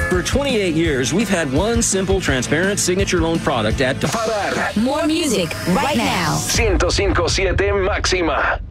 For 28 years, we've had one simple, transparent signature loan product at Parar. More music right now. 105.7 Máxima.